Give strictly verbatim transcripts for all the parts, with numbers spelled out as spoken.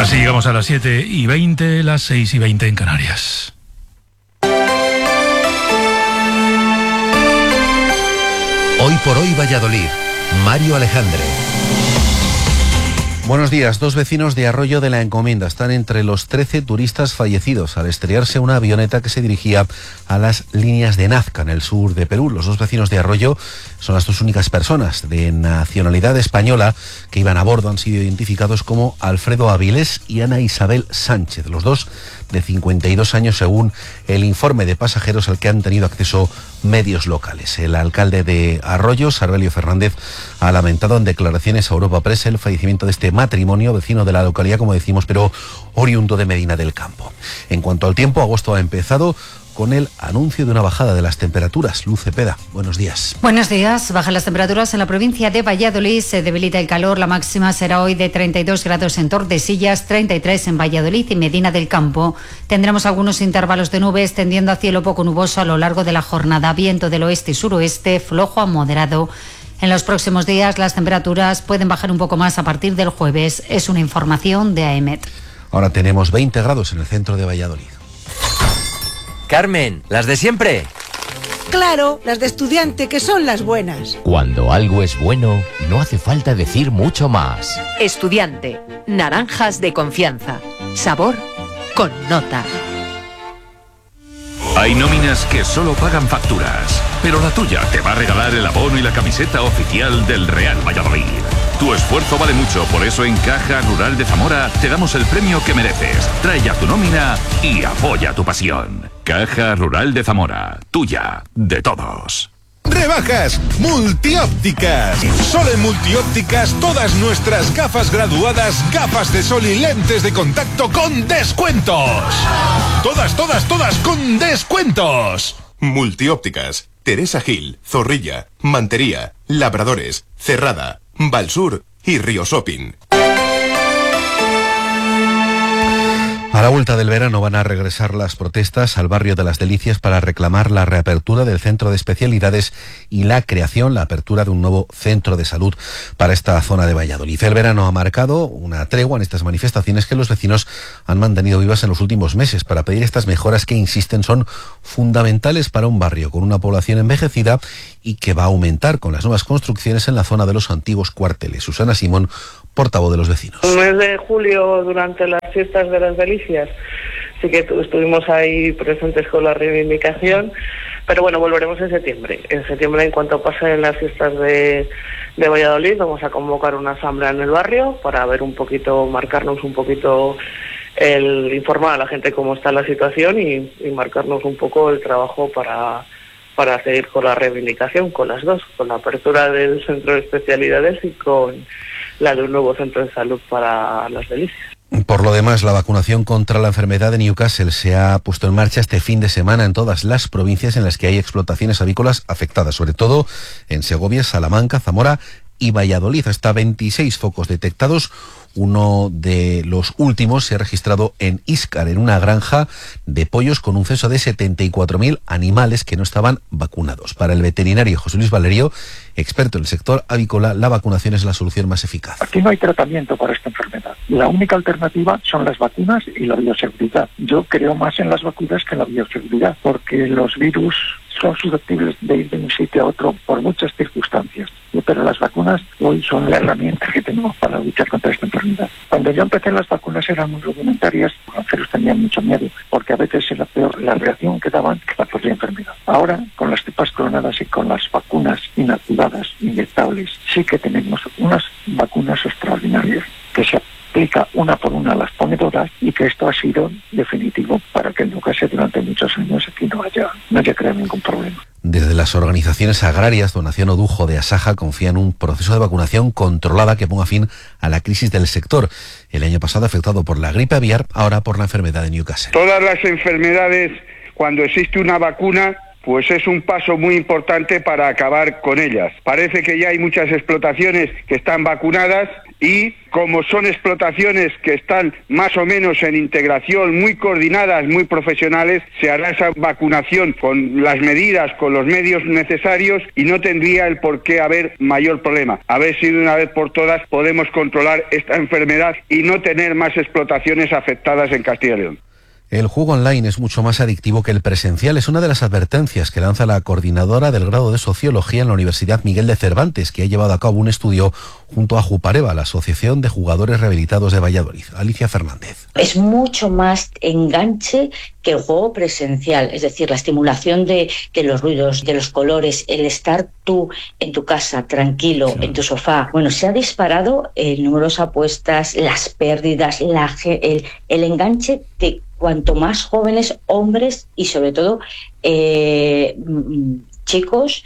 Así llegamos a las siete y veinte, las seis y veinte en Canarias. Hoy por hoy Valladolid, Mario Alejandre. Buenos días. Dos vecinos de Arroyo de la Encomienda están entre los trece turistas fallecidos al estrellarse una avioneta que se dirigía a las líneas de Nazca, en el sur de Perú. Los dos vecinos de Arroyo son las dos únicas personas de nacionalidad española que iban a bordo. Han sido identificados como Alfredo Avilés y Ana Isabel Sánchez, los dos de cincuenta y dos años, según el informe de pasajeros al que han tenido acceso medios locales. El alcalde de Arroyo, Sarbelio Fernández, ha lamentado en declaraciones a Europa Press el fallecimiento de este matrimonio, vecino de la localidad, como decimos, pero oriundo de Medina del Campo. En cuanto al tiempo, agosto ha empezado con el anuncio de una bajada de las temperaturas. Luz Cepeda, buenos días. Buenos días. Bajan las temperaturas en la provincia de Valladolid. Se debilita el calor. La máxima será hoy de treinta y dos grados en Tordesillas, treinta y tres en Valladolid y Medina del Campo. Tendremos algunos intervalos de nubes tendiendo a cielo poco nuboso a lo largo de la jornada. Viento del oeste y suroeste, flojo a moderado. En los próximos días las temperaturas pueden bajar un poco más a partir del jueves. Es una información de AEMET. Ahora tenemos veinte grados en el centro de Valladolid. Carmen, ¿las de siempre? Claro, las de estudiante, que son las buenas. Cuando algo es bueno, no hace falta decir mucho más. Estudiante, naranjas de confianza. Sabor con nota. Hay nóminas que solo pagan facturas, pero la tuya te va a regalar el abono y la camiseta oficial del Real Valladolid. Tu esfuerzo vale mucho, por eso en Caja Rural de Zamora te damos el premio que mereces. Trae ya tu nómina y apoya tu pasión. Caja Rural de Zamora, tuya, de todos. Rebajas multiópticas. Solo en multiópticas todas nuestras gafas graduadas, gafas de sol y lentes de contacto con descuentos. Todas, todas, todas con descuentos. Multiópticas. Teresa Gil, Zorrilla, Mantería, Labradores, Cerrada, Valsur y Río Shopping. A la vuelta del verano van a regresar las protestas al barrio de Las Delicias para reclamar la reapertura del centro de especialidades y la creación, la apertura de un nuevo centro de salud para esta zona de Valladolid. El verano ha marcado una tregua en estas manifestaciones que los vecinos han mantenido vivas en los últimos meses para pedir estas mejoras que, insisten, son fundamentales para un barrio con una población envejecida y que va a aumentar con las nuevas construcciones en la zona de los antiguos cuarteles. Susana Simón, portavoz de los vecinos. El mes de julio, durante las fiestas de Las Delicias, sí que estuvimos ahí presentes con la reivindicación, pero bueno, volveremos en septiembre. En septiembre, en cuanto pasen las fiestas de, de Valladolid, vamos a convocar una asamblea en el barrio para ver un poquito, marcarnos un poquito, el informar a la gente cómo está la situación y, y marcarnos un poco el trabajo para, para seguir con la reivindicación, con las dos, con la apertura del centro de especialidades y con la de un nuevo centro de salud para Las Delicias. Por lo demás, la vacunación contra la enfermedad de Newcastle se ha puesto en marcha este fin de semana en todas las provincias en las que hay explotaciones avícolas afectadas, sobre todo en Segovia, Salamanca, Zamora y Valladolid. Hasta veintiséis focos detectados. Uno de los últimos se ha registrado en Íscar, en una granja de pollos con un censo de setenta y cuatro mil animales que no estaban vacunados. Para el veterinario José Luis Valerio, experto en el sector avícola, la vacunación es la solución más eficaz. Aquí no hay tratamiento para esta enfermedad. La única alternativa son las vacunas y la bioseguridad. Yo creo más en las vacunas que en la bioseguridad, porque los virus son susceptibles de ir de un sitio a otro por muchas circunstancias. Pero las vacunas hoy son la herramienta que tenemos para luchar contra esta enfermedad. Cuando yo empecé, las vacunas eran muy rudimentarias, los granjeros tenían mucho miedo, porque a veces era peor la reacción que daban que la propia enfermedad. Ahora, con las cepas clonadas y con las vacunas inactivadas, inyectables, sí que tenemos unas vacunas extraordinarias que se aplica una por una a las ponedoras y que esto ha sido definitivo para que el Newcastle durante muchos años aquí no haya, no haya creado ningún problema. Desde las organizaciones agrarias, Donación Odujo de Asaja confía en un proceso de vacunación controlada que ponga fin a la crisis del sector. El año pasado afectado por la gripe aviar, ahora por la enfermedad de Newcastle. Todas las enfermedades, cuando existe una vacuna, pues es un paso muy importante para acabar con ellas. Parece que ya hay muchas explotaciones que están vacunadas y como son explotaciones que están más o menos en integración, muy coordinadas, muy profesionales, se hará esa vacunación con las medidas, con los medios necesarios y no tendría el por qué haber mayor problema. A ver si de una vez por todas podemos controlar esta enfermedad y no tener más explotaciones afectadas en Castilla y León. El juego online es mucho más adictivo que el presencial. Es una de las advertencias que lanza la coordinadora del grado de Sociología en la Universidad Miguel de Cervantes, que ha llevado a cabo un estudio junto a Jupareva, la Asociación de Jugadores Rehabilitados de Valladolid. Alicia Fernández. Es mucho más enganche que el juego presencial, es decir, la estimulación de, de los ruidos, de los colores, el estar tú en tu casa, tranquilo, sí. en tu sofá. Bueno, se ha disparado el número de apuestas, las pérdidas, la, el, el enganche de cuanto más jóvenes, hombres y sobre todo eh, chicos.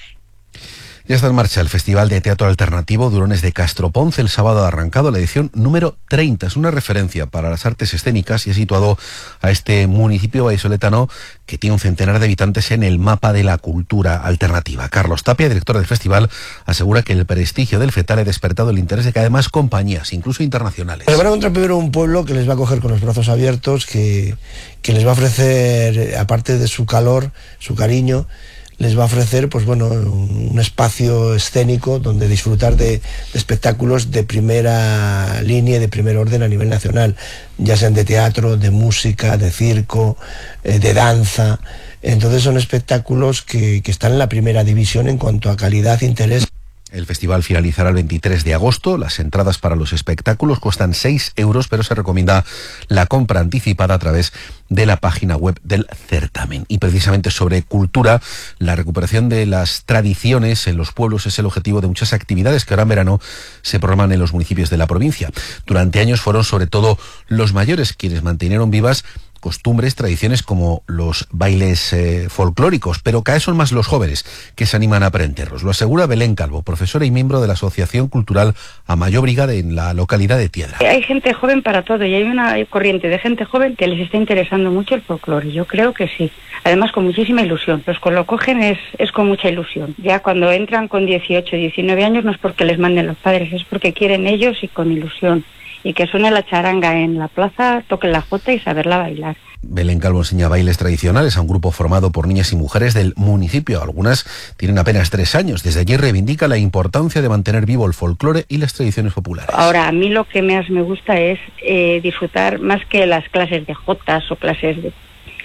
Ya está en marcha el Festival de Teatro Alternativo Durones de Castroponce. El sábado ha arrancado la edición número treinta. Es una referencia para las artes escénicas y ha situado a este municipio vallisoletano que tiene un centenar de habitantes en el mapa de la cultura alternativa. Carlos Tapia, director del festival, asegura que el prestigio del FETAL ha despertado el interés de cada vez más compañías, incluso internacionales. Pero van a encontrar primero un pueblo que les va a coger con los brazos abiertos, que, que les va a ofrecer, aparte de su calor, su cariño, les va a ofrecer pues bueno un espacio escénico donde disfrutar de, de espectáculos de primera línea y de primer orden a nivel nacional, ya sean de teatro, de música, de circo, eh, de danza. Entonces son espectáculos que, que están en la primera división en cuanto a calidad e interés. El festival finalizará el veintitrés de agosto. Las entradas para los espectáculos cuestan seis euros, pero se recomienda la compra anticipada a través de la página web del certamen. Y precisamente sobre cultura, la recuperación de las tradiciones en los pueblos es el objetivo de muchas actividades que ahora en verano se programan en los municipios de la provincia. Durante años fueron sobre todo los mayores quienes mantenieron vivas costumbres, tradiciones como los bailes eh, folclóricos, pero cada vez son más los jóvenes que se animan a aprenderlos. Lo asegura Belén Calvo, profesora y miembro de la Asociación Cultural Amayóbriga de, en la localidad de Tiedra. Hay gente joven para todo y hay una corriente de gente joven que les está interesando mucho el folclore. Yo creo que sí. Además con muchísima ilusión. Los que lo cogen es, es con mucha ilusión. Ya cuando entran con dieciocho, diecinueve años no es porque les manden los padres, es porque quieren ellos y con ilusión. Y que suene la charanga en la plaza, toquen la jota y saberla bailar. Belén Calvo enseña bailes tradicionales a un grupo formado por niñas y mujeres del municipio. Algunas tienen apenas tres años. Desde allí reivindica la importancia de mantener vivo el folclore y las tradiciones populares. Ahora, a mí lo que más me gusta es eh, disfrutar más que las clases de jotas o clases de...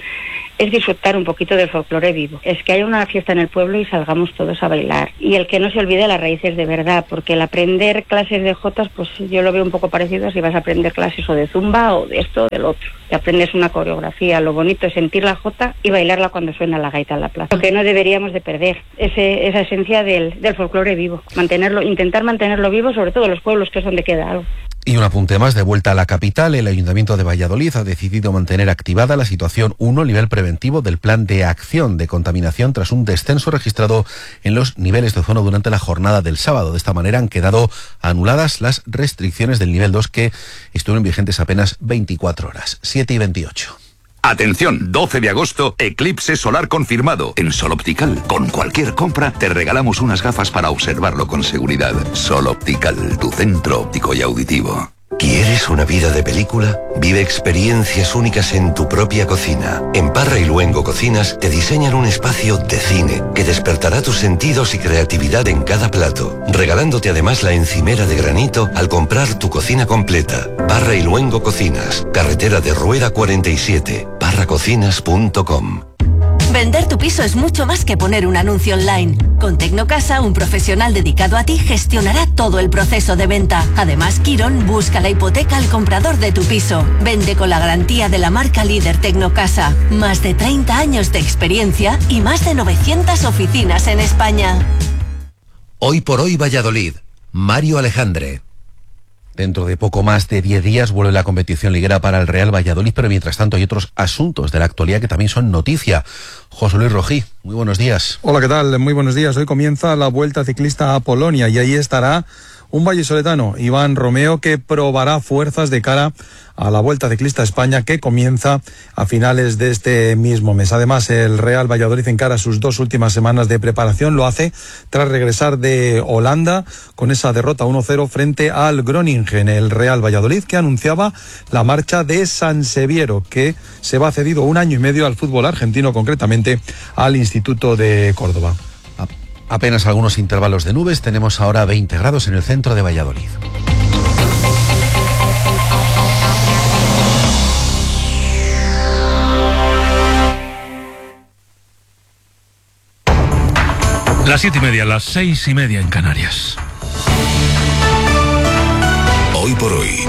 es disfrutar un poquito del folclore vivo. Es que haya una fiesta en el pueblo y salgamos todos a bailar. Y el que no se olvide las raíces de verdad, porque el aprender clases de jotas, pues yo lo veo un poco parecido a si vas a aprender clases o de zumba o de esto o del otro. Te aprendes una coreografía, lo bonito es sentir la jota y bailarla cuando suena la gaita en la plaza. Lo que no deberíamos de perder, ese, esa esencia del, del folclore vivo. Mantenerlo, intentar mantenerlo vivo, sobre todo en los pueblos, que es donde queda algo. Y un apunte más, de vuelta a la capital, el Ayuntamiento de Valladolid ha decidido mantener activada la situación uno, nivel preventivo del plan de acción de contaminación tras un descenso registrado en los niveles de ozono durante la jornada del sábado. De esta manera han quedado anuladas las restricciones del nivel dos que estuvieron vigentes apenas veinticuatro horas, siete y veintiocho. Atención, doce de agosto, eclipse solar confirmado. En Sol Optical, con cualquier compra, te regalamos unas gafas para observarlo con seguridad. Sol Optical, tu centro óptico y auditivo. ¿Quieres una vida de película? Vive experiencias únicas en tu propia cocina. En Parra y Luengo Cocinas te diseñan un espacio de cine que despertará tus sentidos y creatividad en cada plato, regalándote además la encimera de granito al comprar tu cocina completa. Parra y Luengo Cocinas, carretera de Rueda cuarenta y siete, parra cocinas punto com. Vender tu piso es mucho más que poner un anuncio online. Con Tecnocasa, un profesional dedicado a ti gestionará todo el proceso de venta. Además, Quirón busca la hipoteca al comprador de tu piso. Vende con la garantía de la marca líder Tecnocasa. Más de treinta años de experiencia y más de novecientas oficinas en España. Hoy por hoy Valladolid. Mario Alejandre. Dentro de poco más de diez días vuelve la competición liguera para el Real Valladolid, pero mientras tanto hay otros asuntos de la actualidad que también son noticia. José Luis Rojí, muy buenos días. Hola, ¿qué tal? Muy buenos días. Hoy comienza la Vuelta Ciclista a Polonia y ahí estará un vallisoletano, Iván Romeo, que probará fuerzas de cara a la Vuelta Ciclista a España, que comienza a finales de este mismo mes. Además, el Real Valladolid encara sus dos últimas semanas de preparación. Lo hace tras regresar de Holanda con esa derrota uno cero frente al Groningen. El Real Valladolid, que anunciaba la marcha de Sanseviero, que se va cedido un año y medio al fútbol argentino, concretamente al Instituto de Córdoba. Apenas algunos intervalos de nubes. Tenemos ahora veinte grados en el centro de Valladolid. Las siete y media, las seis y media en Canarias. Hoy por hoy,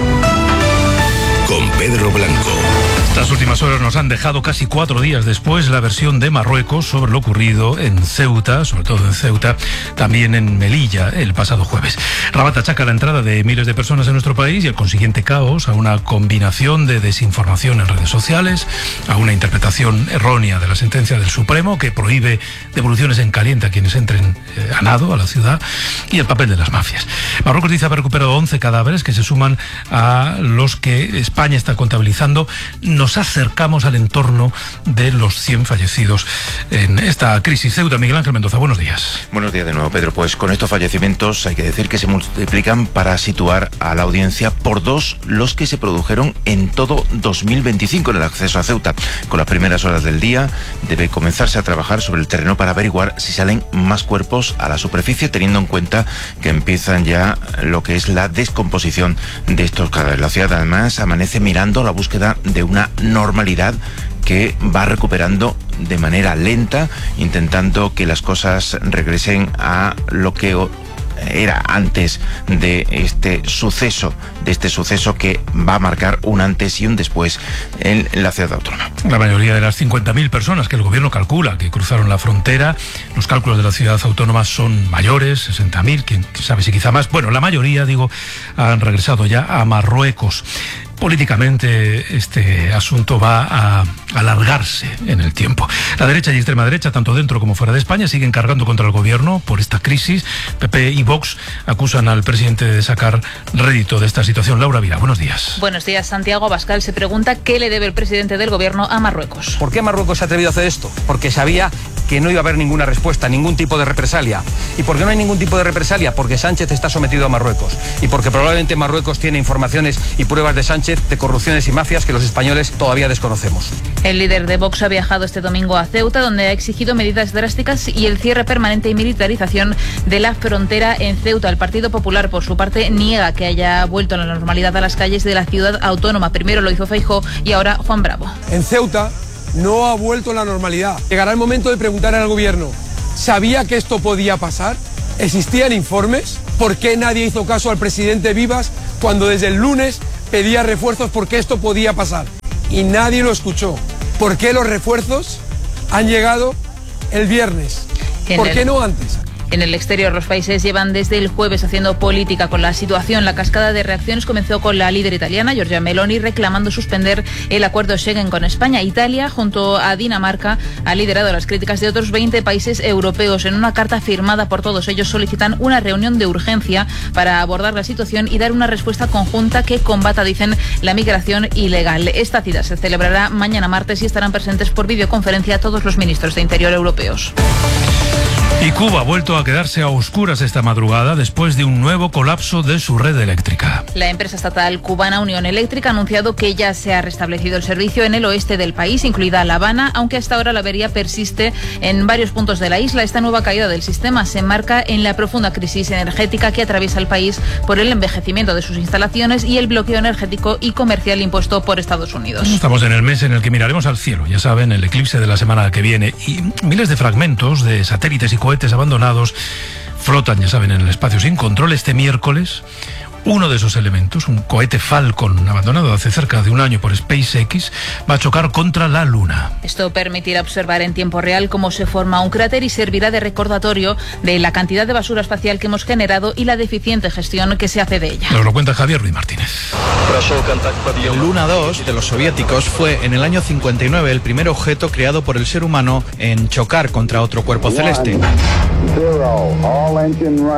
con Pedro Blanco. Estas últimas horas nos han dejado casi cuatro días después la versión de Marruecos sobre lo ocurrido en Ceuta, sobre todo en Ceuta, también en Melilla el pasado jueves. Rabat achaca la entrada de miles de personas en nuestro país y el consiguiente caos a una combinación de desinformación en redes sociales, a una interpretación errónea de la sentencia del Supremo que prohíbe devoluciones en caliente a quienes entren eh, a nado a la ciudad, y el papel de las mafias. Marruecos dice haber recuperado once cadáveres que se suman a los que España está contabilizando. Nos acercamos al entorno de los cien fallecidos en esta crisis. Ceuta, Miguel Ángel Mendoza, buenos días. Buenos días de nuevo, Pedro. Pues con estos fallecimientos hay que decir que se multiplican para situar a la audiencia por dos los que se produjeron en todo dos mil veinticinco en el acceso a Ceuta. Con las primeras horas del día debe comenzarse a trabajar sobre el terreno para averiguar si salen más cuerpos a la superficie, teniendo en cuenta que empiezan ya lo que es la descomposición de estos cadáveres. La ciudad además amanece mirando la búsqueda de una normalidad que va recuperando de manera lenta, intentando que las cosas regresen a lo que era antes de este suceso, de este suceso que va a marcar un antes y un después en la ciudad autónoma. La mayoría de las cincuenta mil personas que el gobierno calcula que cruzaron la frontera, los cálculos de la ciudad autónoma son mayores, sesenta mil, quién sabe si quizá más. Bueno, la mayoría, digo, han regresado ya a Marruecos. Políticamente este asunto va a alargarse en el tiempo. La derecha y extrema derecha, tanto dentro como fuera de España, siguen cargando contra el gobierno por esta crisis. P P y Vox acusan al presidente de sacar rédito de esta situación. Laura Vila, buenos días. Buenos días. Santiago Abascal se pregunta qué le debe el presidente del gobierno a Marruecos. ¿Por qué Marruecos se ha atrevido a hacer esto? Porque sabía que no iba a haber ninguna respuesta, ningún tipo de represalia. ¿Y por qué no hay ningún tipo de represalia? Porque Sánchez está sometido a Marruecos. Y porque probablemente Marruecos tiene informaciones y pruebas de Sánchez de corrupciones y mafias que los españoles todavía desconocemos. El líder de Vox ha viajado este domingo a Ceuta, donde ha exigido medidas drásticas y el cierre permanente y militarización de la frontera en Ceuta. El Partido Popular, por su parte, niega que haya vuelto a la normalidad a las calles de la ciudad autónoma. Primero lo hizo Feijóo y ahora Juan Bravo. En Ceuta no ha vuelto la normalidad. Llegará el momento de preguntar al gobierno, ¿sabía que esto podía pasar? ¿Existían informes? ¿Por qué nadie hizo caso al presidente Vivas cuando desde el lunes pedía refuerzos porque esto podía pasar? Y nadie lo escuchó. ¿Por qué los refuerzos han llegado el viernes? ¿Por qué no antes? En el exterior, los países llevan desde el jueves haciendo política con la situación. La cascada de reacciones comenzó con la líder italiana, Giorgia Meloni, reclamando suspender el acuerdo Schengen con España. Italia, junto a Dinamarca, ha liderado las críticas de otros veinte países europeos. En una carta firmada por todos ellos solicitan una reunión de urgencia para abordar la situación y dar una respuesta conjunta que combata, dicen, la migración ilegal. Esta cita se celebrará mañana martes y estarán presentes por videoconferencia todos los ministros de Interior europeos. Y Cuba ha vuelto a quedarse a oscuras esta madrugada después de un nuevo colapso de su red eléctrica. La empresa estatal cubana Unión Eléctrica ha anunciado que ya se ha restablecido el servicio en el oeste del país, incluida La Habana, aunque hasta ahora la avería persiste en varios puntos de la isla. Esta nueva caída del sistema se enmarca en la profunda crisis energética que atraviesa el país por el envejecimiento de sus instalaciones y el bloqueo energético y comercial impuesto por Estados Unidos. Estamos en el mes en el que miraremos al cielo, ya saben, el eclipse de la semana que viene, y miles de fragmentos de satélites y cohetes abandonados flotan, ya saben, en el espacio sin control. Este miércoles, uno de esos elementos, un cohete Falcon abandonado hace cerca de un año por SpaceX, va a chocar contra la Luna. Esto permitirá observar en tiempo real cómo se forma un cráter y servirá de recordatorio de la cantidad de basura espacial que hemos generado y la deficiente gestión que se hace de ella. Nos lo cuenta Javier Ruiz Martínez. El Luna dos de los soviéticos fue en el año cincuenta y nueve el primer objeto creado por el ser humano en chocar contra otro cuerpo celeste.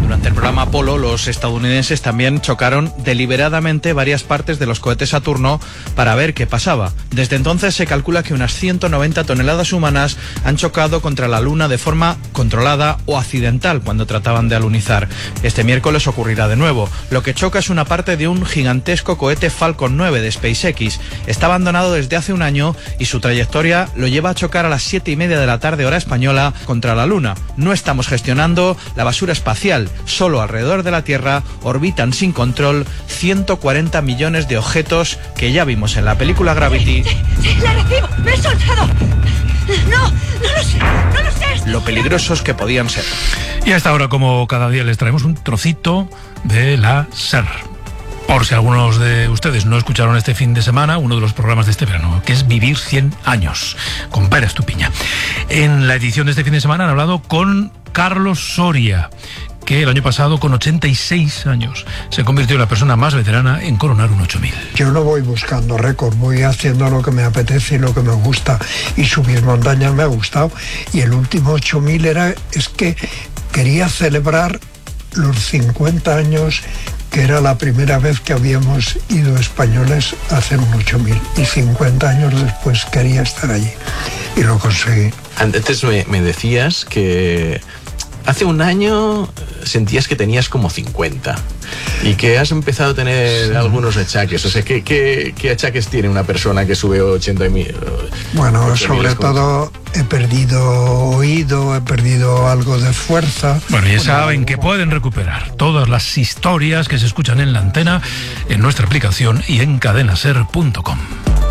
Durante el programa Apolo, los estadounidenses también chocaron deliberadamente varias partes de los cohetes Saturno para ver qué pasaba. Desde entonces se calcula que unas ciento noventa toneladas humanas han chocado contra la Luna de forma controlada o accidental cuando trataban de alunizar. Este miércoles ocurrirá de nuevo. Lo que choca es una parte de un gigantesco cohete Falcon nueve de SpaceX. Está abandonado desde hace un año y su trayectoria lo lleva a chocar a las siete y media de la tarde hora española contra la Luna. No estamos gestionando la basura espacial. Solo alrededor de la Tierra orbitan sin control ciento cuarenta millones de objetos que ya vimos en la película Gravity. Sí, sí, la recibo. Me he soltado. No, no lo sé, no lo sé. Lo peligrosos que podían ser. Y a esta hora, como cada día, les traemos un trocito de la SER. Por si algunos de ustedes no escucharon este fin de semana uno de los programas de este verano, que es Vivir cien años, con Pera Estupiña. En la edición de este fin de semana han hablado con Carlos Soria, que el año pasado, con ochenta y seis años, se convirtió en la persona más veterana en coronar un ocho mil. Yo no voy buscando récord, voy haciendo lo que me apetece y lo que me gusta, y subir montañas me ha gustado, y el último ocho mil era, es que quería celebrar los cincuenta años, que era la primera vez que habíamos ido españoles a hacer un ocho mil, y cincuenta años después quería estar allí, y lo conseguí. Antes me, me decías que hace un año sentías que tenías como cincuenta y que has empezado a tener sí. algunos achaques. O sea, ¿qué, qué, qué achaques tiene una persona que sube ochenta mil? Bueno, sobre todo he perdido oído, he perdido algo de fuerza. Bueno, ya saben que pueden recuperar todas las historias que se escuchan en la antena en nuestra aplicación y en cadena ser punto com.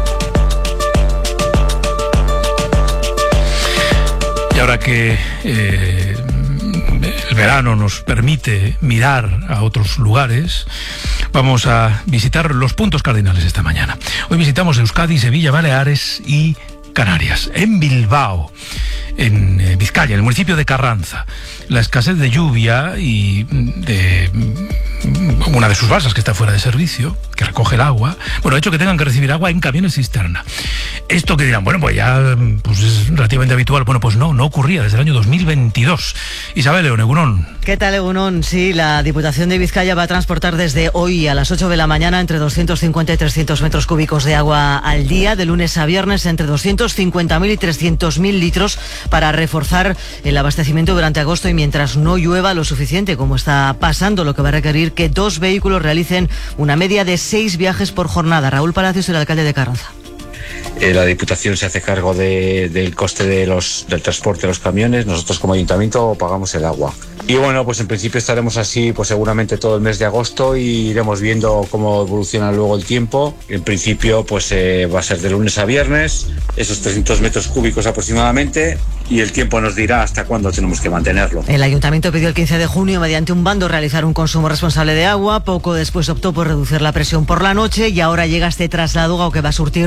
Y ahora que eh, el verano nos permite mirar a otros lugares, vamos a visitar los puntos cardinales esta mañana. Hoy visitamos Euskadi, Sevilla, Baleares y Canarias. En Bilbao, en eh, Vizcaya, en el municipio de Carranza, la escasez de lluvia y de una de sus balsas que está fuera de servicio, que recoge el agua, bueno, ha hecho que tengan que recibir agua en camiones cisterna. Esto que dirán, bueno, pues ya pues es relativamente habitual. Bueno, pues no, no ocurría desde el año dos mil veintidós. Isabel León, Egunon. ¿Qué tal, Egunon? Sí, la Diputación de Vizcaya va a transportar desde hoy a las ocho de la mañana entre doscientos cincuenta y trescientos metros cúbicos de agua al día, de lunes a viernes entre doscientos cincuenta mil y trescientos mil litros, para reforzar el abastecimiento durante agosto y mientras no llueva lo suficiente, como está pasando, lo que va a requerir que dos vehículos realicen una media de seis viajes por jornada. Raúl Palacios, el alcalde de Carranza. Eh, la Diputación se hace cargo de, del coste de los, del transporte de los camiones. Nosotros como Ayuntamiento pagamos el agua. Y bueno, pues en principio estaremos así pues seguramente todo el mes de agosto y iremos viendo cómo evoluciona luego el tiempo. En principio pues eh, va a ser de lunes a viernes, esos trescientos metros cúbicos aproximadamente, y el tiempo nos dirá hasta cuándo tenemos que mantenerlo. El Ayuntamiento pidió el quince de junio mediante un bando realizar un consumo responsable de agua. Poco después optó por reducir la presión por la noche y ahora llega este traslado que va a surtir